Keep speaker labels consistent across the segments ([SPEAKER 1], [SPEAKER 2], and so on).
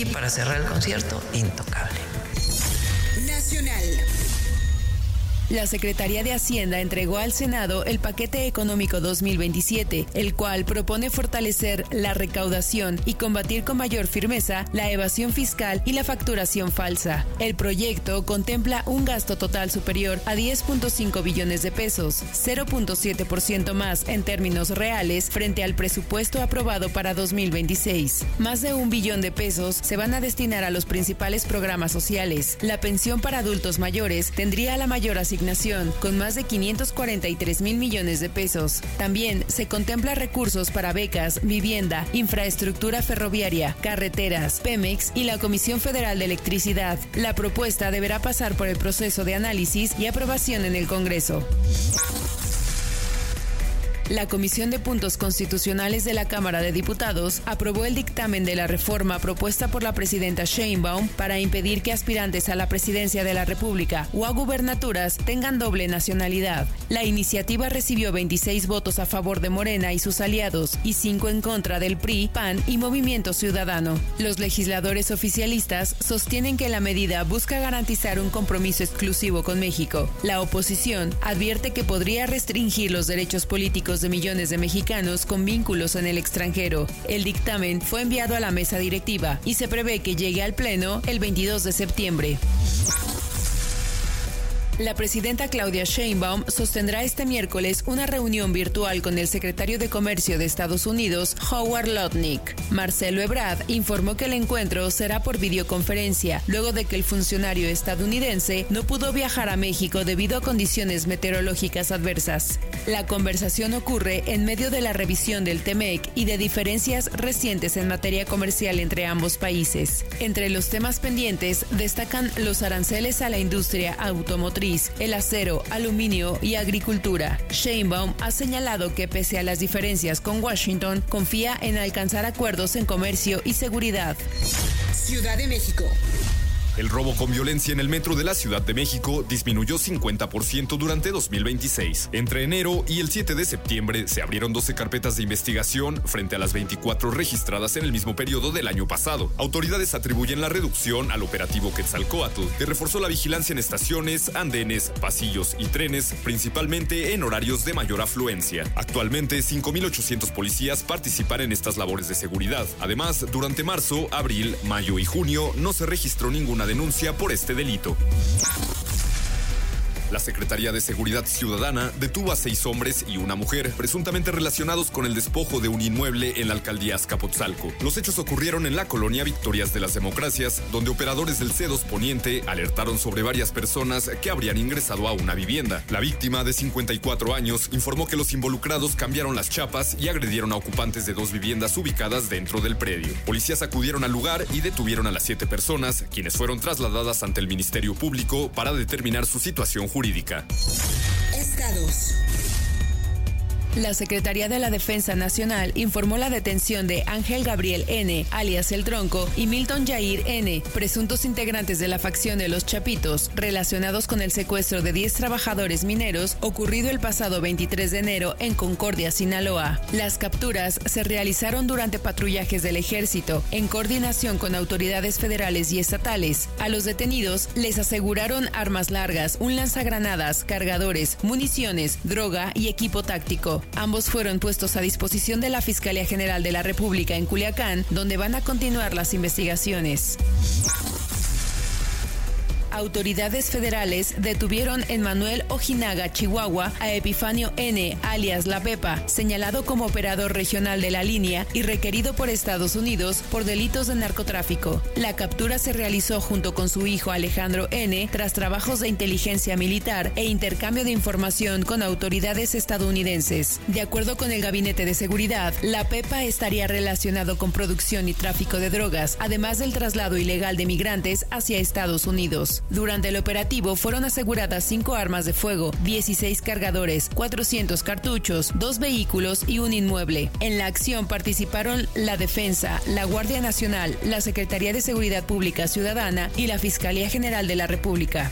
[SPEAKER 1] Y para cerrar el concierto, Intocable.
[SPEAKER 2] Nacional.
[SPEAKER 3] La Secretaría de Hacienda entregó al Senado el paquete económico 2027, el cual propone fortalecer la recaudación y combatir con mayor firmeza la evasión fiscal y la facturación falsa. El proyecto contempla un gasto total superior a 10.5 billones de pesos, 0.7% más en términos reales frente al presupuesto aprobado para 2026. Más de 1 billón de pesos se van a destinar a los principales programas sociales. La pensión para adultos mayores tendría la mayor asignación, con más de 543 mil millones de pesos. También se contempla recursos para becas, vivienda, infraestructura ferroviaria, carreteras, Pemex y la Comisión Federal de Electricidad. La propuesta deberá pasar por el proceso de análisis y aprobación en el Congreso. La Comisión de Puntos Constitucionales de la Cámara de Diputados aprobó el dictamen de la reforma propuesta por la presidenta Sheinbaum para impedir que aspirantes a la presidencia de la República o a gubernaturas tengan doble nacionalidad. La iniciativa recibió 26 votos a favor de Morena y sus aliados y 5 en contra del PRI, PAN y Movimiento Ciudadano. Los legisladores oficialistas sostienen que la medida busca garantizar un compromiso exclusivo con México. La oposición advierte que podría restringir los derechos políticos de millones de mexicanos con vínculos en el extranjero. El dictamen fue enviado a la mesa directiva y se prevé que llegue al Pleno el 22 de septiembre. La presidenta Claudia Sheinbaum sostendrá este miércoles una reunión virtual con el secretario de Comercio de Estados Unidos, Howard Lutnick. Marcelo Ebrard informó que el encuentro será por videoconferencia, luego de que el funcionario estadounidense no pudo viajar a México debido a condiciones meteorológicas adversas. La conversación ocurre en medio de la revisión del TEMEC y de diferencias recientes en materia comercial entre ambos países. Entre los temas pendientes destacan los aranceles a la industria automotriz, el acero, aluminio y agricultura. Sheinbaum ha señalado que pese a las diferencias con Washington, confía en alcanzar acuerdos en comercio y seguridad.
[SPEAKER 2] Ciudad de México.
[SPEAKER 4] El robo con violencia en el metro de la Ciudad de México disminuyó 50% durante 2026. Entre enero y el 7 de septiembre se abrieron 12 carpetas de investigación frente a las 24 registradas en el mismo periodo del año pasado. Autoridades atribuyen la reducción al operativo Quetzalcóatl, que reforzó la vigilancia en estaciones, andenes, pasillos y trenes, principalmente en horarios de mayor afluencia. Actualmente, 5.800 policías participan en estas labores de seguridad. Además, durante marzo, abril, mayo y junio no se registró ninguna denuncia por este delito. La Secretaría de Seguridad Ciudadana detuvo a 6 hombres y una mujer presuntamente relacionados con el despojo de un inmueble en la alcaldía Azcapotzalco. Los hechos ocurrieron en la colonia Victorias de las Democracias, donde operadores del C2 Poniente alertaron sobre varias personas que habrían ingresado a una vivienda. La víctima, de 54 años, informó que los involucrados cambiaron las chapas y agredieron a ocupantes de 2 viviendas ubicadas dentro del predio. Policías acudieron al lugar y detuvieron a las 7 personas, quienes fueron trasladadas ante el Ministerio Público para determinar su situación jurídica.
[SPEAKER 2] Estados.
[SPEAKER 3] La Secretaría de la Defensa Nacional informó la detención de Ángel Gabriel N., alias El Tronco, y Milton Yair N., presuntos integrantes de la facción de Los Chapitos, relacionados con el secuestro de 10 trabajadores mineros ocurrido el pasado 23 de enero en Concordia, Sinaloa. Las capturas se realizaron durante patrullajes del Ejército, en coordinación con autoridades federales y estatales. A los detenidos les aseguraron armas largas, un lanzagranadas, cargadores, municiones, droga y equipo táctico. Ambos fueron puestos a disposición de la Fiscalía General de la República en Culiacán, donde van a continuar las investigaciones. Autoridades federales detuvieron en Manuel Ojinaga, Chihuahua, a Epifanio N., alias La Pepa, señalado como operador regional de la línea y requerido por Estados Unidos por delitos de narcotráfico. La captura se realizó junto con su hijo Alejandro N. tras trabajos de inteligencia militar e intercambio de información con autoridades estadounidenses. De acuerdo con el Gabinete de Seguridad, La Pepa estaría relacionado con producción y tráfico de drogas, además del traslado ilegal de migrantes hacia Estados Unidos. Durante el operativo fueron aseguradas 5 armas de fuego, 16 cargadores, 400 cartuchos, 2 vehículos y un inmueble. En la acción participaron la Defensa, la Guardia Nacional, la Secretaría de Seguridad Pública Ciudadana y la Fiscalía General de la República.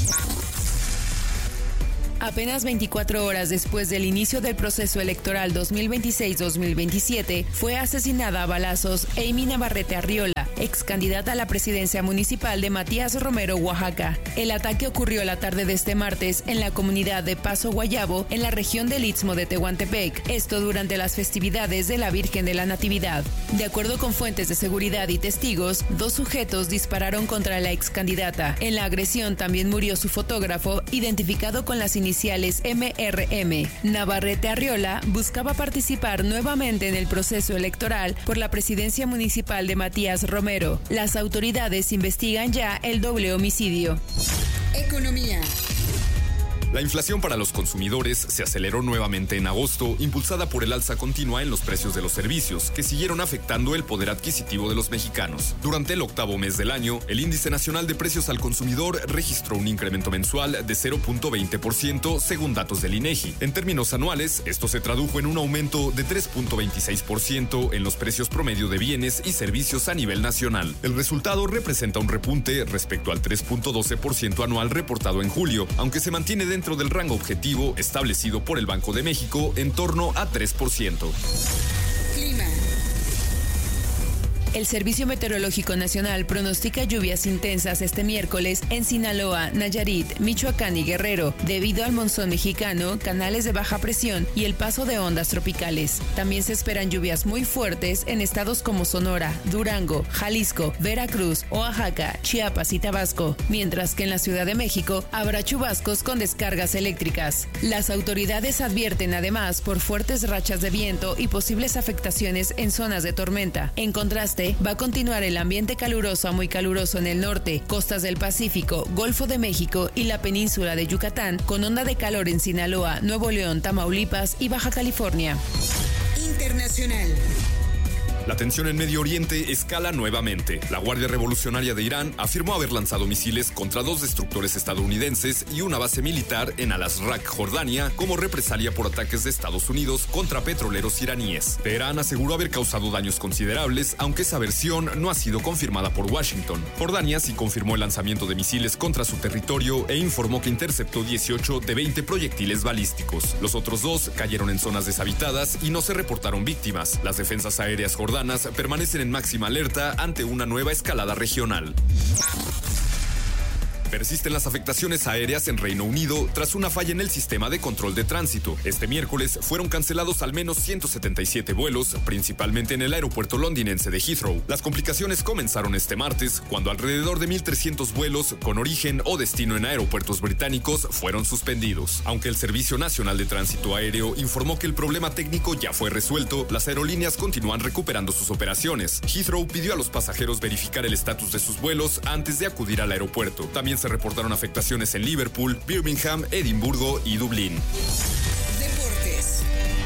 [SPEAKER 3] Apenas 24 horas después del inicio del proceso electoral 2026-2027, fue asesinada a balazos Amy Navarrete Arriola, ex candidata a la presidencia municipal de Matías Romero, Oaxaca. El ataque ocurrió la tarde de este martes en la comunidad de Paso Guayabo, en la región del Istmo de Tehuantepec, esto durante las festividades de la Virgen de la Natividad. De acuerdo con fuentes de seguridad y testigos, 2 sujetos dispararon contra la ex candidata. En la agresión también murió su fotógrafo, identificado con las iniciales MRM. Navarrete Arriola buscaba participar nuevamente en el proceso electoral por la presidencia municipal de Matías Romero. Las autoridades investigan ya el doble homicidio.
[SPEAKER 2] Economía.
[SPEAKER 4] La inflación para los consumidores se aceleró nuevamente en agosto, impulsada por el alza continua en los precios de los servicios, que siguieron afectando el poder adquisitivo de los mexicanos. Durante el octavo mes del año, el Índice Nacional de Precios al Consumidor registró un incremento mensual de 0.20% según datos del INEGI. En términos anuales, esto se tradujo en un aumento de 3.26% en los precios promedio de bienes y servicios a nivel nacional. El resultado representa un repunte respecto al 3.12% anual reportado en julio, aunque se mantiene dentro del rango objetivo establecido por el Banco de México en torno a 3%.
[SPEAKER 2] Clima.
[SPEAKER 3] El Servicio Meteorológico Nacional pronostica lluvias intensas este miércoles en Sinaloa, Nayarit, Michoacán y Guerrero, debido al monzón mexicano, canales de baja presión y el paso de ondas tropicales. También se esperan lluvias muy fuertes en estados como Sonora, Durango, Jalisco, Veracruz, Oaxaca, Chiapas y Tabasco, mientras que en la Ciudad de México habrá chubascos con descargas eléctricas. Las autoridades advierten además por fuertes rachas de viento y posibles afectaciones en zonas de tormenta. En contraste, va a continuar el ambiente caluroso a muy caluroso en el norte, costas del Pacífico, Golfo de México y la península de Yucatán, con onda de calor en Sinaloa, Nuevo León, Tamaulipas y Baja California.
[SPEAKER 2] Internacional.
[SPEAKER 4] La tensión en Medio Oriente escala nuevamente. La Guardia Revolucionaria de Irán afirmó haber lanzado misiles contra 2 destructores estadounidenses y una base militar en Al-Azraq, Jordania, como represalia por ataques de Estados Unidos contra petroleros iraníes. Teherán aseguró haber causado daños considerables, aunque esa versión no ha sido confirmada por Washington. Jordania sí confirmó el lanzamiento de misiles contra su territorio e informó que interceptó 18 de 20 proyectiles balísticos. Los otros 2 cayeron en zonas deshabitadas y no se reportaron víctimas. Las defensas aéreas jordanas permanecen en máxima alerta ante una nueva escalada regional. Persisten las afectaciones aéreas en Reino Unido tras una falla en el sistema de control de tránsito. Este miércoles fueron cancelados al menos 177 vuelos, principalmente en el aeropuerto londinense de Heathrow. Las complicaciones comenzaron este martes, cuando alrededor de 1.300 vuelos con origen o destino en aeropuertos británicos fueron suspendidos. Aunque el Servicio Nacional de Tránsito Aéreo informó que el problema técnico ya fue resuelto, las aerolíneas continúan recuperando sus operaciones. Heathrow pidió a los pasajeros verificar el estatus de sus vuelos antes de acudir al aeropuerto. También se reportaron afectaciones en Liverpool, Birmingham, Edimburgo y Dublín.
[SPEAKER 2] Deportes.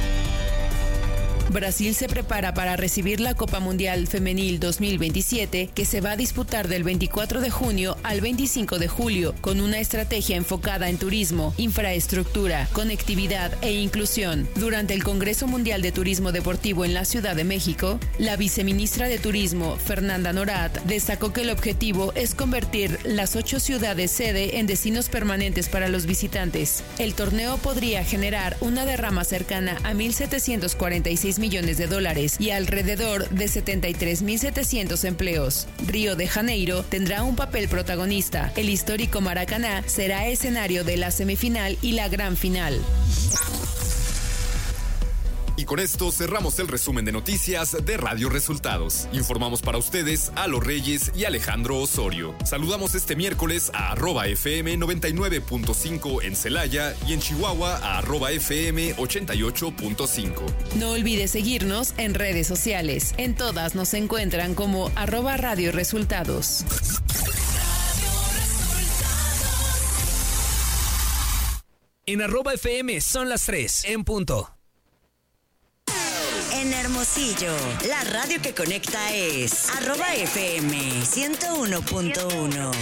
[SPEAKER 3] Brasil se prepara para recibir la Copa Mundial Femenil 2027, que se va a disputar del 24 de junio al 25 de julio, con una estrategia enfocada en turismo, infraestructura, conectividad e inclusión. Durante el Congreso Mundial de Turismo Deportivo en la Ciudad de México, la viceministra de Turismo, Fernanda Norat, destacó que el objetivo es convertir las 8 ciudades sede en destinos permanentes para los visitantes. El torneo podría generar una derrama cercana a 1.746 millones de dólares y alrededor de 73.700 empleos. Río de Janeiro tendrá un papel protagonista. El histórico Maracaná será escenario de la semifinal y la gran final.
[SPEAKER 4] Y con esto cerramos el resumen de noticias de Radio Resultados. Informamos para ustedes a Los Reyes y Alejandro Osorio. Saludamos este miércoles a @FM 99.5 en Celaya y en Chihuahua a @FM 88.5.
[SPEAKER 3] No olvides seguirnos en redes sociales. En todas nos encuentran como @Radio Resultados.
[SPEAKER 5] En @FM son las 3 en punto.
[SPEAKER 6] En Hermosillo, la radio que conecta es @FM 101.1.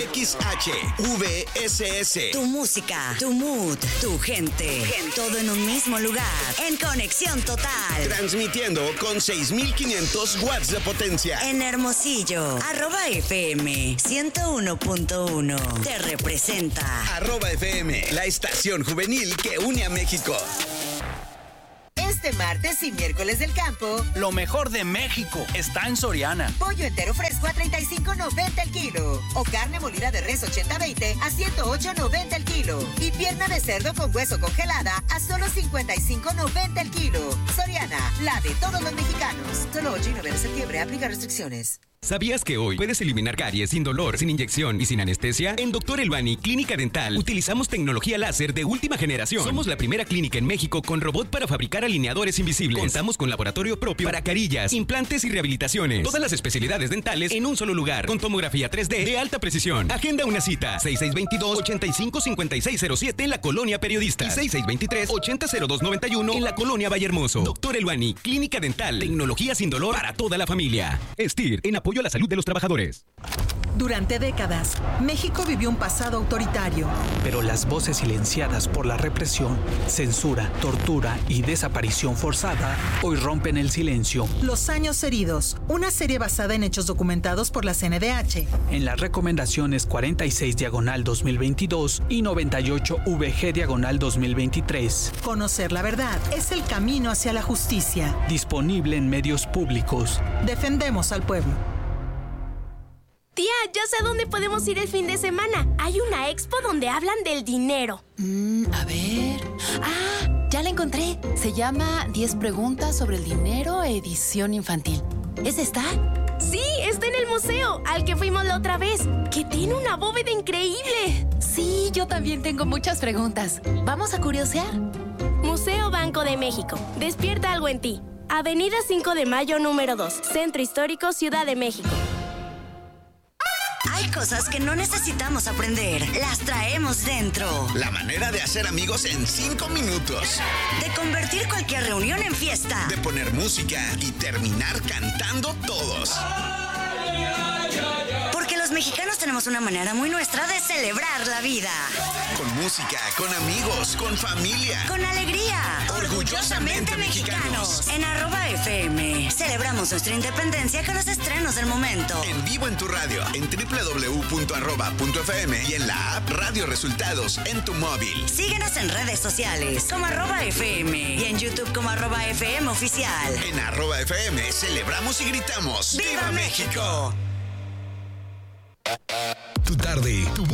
[SPEAKER 7] XHVSS.
[SPEAKER 6] Tu música, tu mood, tu gente. Todo en un mismo lugar. En conexión total.
[SPEAKER 7] Transmitiendo con 6.500 watts de potencia.
[SPEAKER 6] En Hermosillo, @FM 101.1. Te representa.
[SPEAKER 7] @FM, la estación juvenil que une a México.
[SPEAKER 2] Este martes y miércoles del campo,
[SPEAKER 5] Lo mejor de México está en Soriana.
[SPEAKER 2] pollo entero fresco a $35.90 el kilo. O carne molida de res 80-20 a $108.90 el kilo. Y pierna de cerdo con hueso congelada a solo $55.90 el kilo. Soriana, la de todos los mexicanos. Solo 8 y 9 de septiembre, aplica restricciones.
[SPEAKER 8] ¿Sabías que hoy puedes eliminar caries sin dolor, sin inyección y sin anestesia? En Dr. Elbani Clínica Dental utilizamos tecnología láser de última generación. Somos la primera clínica en México con robot para fabricar alineadores invisibles. Contamos con laboratorio propio para carillas, implantes y rehabilitaciones. Todas las especialidades dentales en un solo lugar, con tomografía 3D de alta precisión. Agenda una cita, 6622-855607 en la Colonia Periodista y 6623-800291 en la Colonia Vallehermoso. Dr. Elbani Clínica Dental, tecnología sin dolor para toda la familia. STIR, en apoyo a la salud de los trabajadores.
[SPEAKER 9] Durante décadas, México vivió un pasado autoritario.
[SPEAKER 10] Pero las voces silenciadas por la represión, censura, tortura y desaparición forzada hoy rompen el silencio.
[SPEAKER 9] Los años heridos, una serie basada en hechos documentados por la CNDH.
[SPEAKER 10] En las recomendaciones 46/2022 y 98VG/2023.
[SPEAKER 9] Conocer la verdad es el camino hacia la justicia.
[SPEAKER 10] Disponible en medios públicos.
[SPEAKER 9] Defendemos al pueblo.
[SPEAKER 11] Tía, ya sé a dónde podemos ir el fin de semana. Hay una expo donde hablan del dinero.
[SPEAKER 12] A ver... ya la encontré. Se llama 10 preguntas sobre el dinero, edición infantil. ¿Es esta?
[SPEAKER 11] Sí, está en el museo, al que fuimos la otra vez, que tiene una bóveda increíble.
[SPEAKER 12] Sí, yo también tengo muchas preguntas. ¿Vamos a curiosear?
[SPEAKER 11] Museo Banco de México. Despierta algo en ti. Avenida 5 de Mayo, número 2. Centro Histórico, Ciudad de México.
[SPEAKER 6] Hay cosas que no necesitamos aprender, las traemos dentro.
[SPEAKER 7] La manera de hacer amigos en 5 minutos.
[SPEAKER 6] De convertir cualquier reunión en fiesta.
[SPEAKER 7] De poner música y terminar cantando todos.
[SPEAKER 6] Porque los mexicanos tenemos una manera muy nuestra de celebrar la vida.
[SPEAKER 7] Con música, con amigos, con familia.
[SPEAKER 6] Con alegría.
[SPEAKER 7] Orgullosamente mexicanos.
[SPEAKER 6] En @FM celebramos nuestra independencia con los estrenos del momento.
[SPEAKER 7] En vivo en tu radio, en www.arroba.fm y en la app Radio Resultados en tu móvil.
[SPEAKER 6] Síguenos en redes sociales como @FM y en YouTube como @FM Oficial.
[SPEAKER 7] En @FM celebramos y gritamos ¡Viva México!
[SPEAKER 13] Tu tarde, tu